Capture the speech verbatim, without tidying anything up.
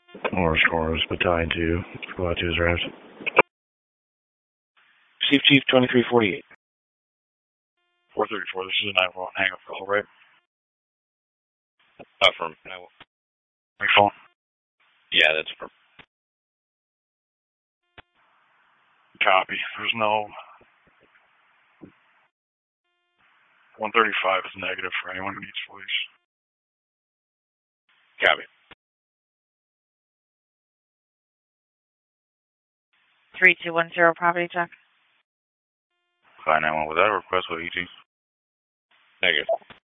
Orange Corners, Battalion two, Squad two is arrived. Chief Chief twenty-three forty-eight. four thirty-four, this is a nine one hang up call, right? Affirm. Recall? Yeah, that's affirm. Copy. There's no... one thirty-five is negative for anyone who needs police. Copy. three two one zero, property check. five nine one, was that a request for E G? Negative.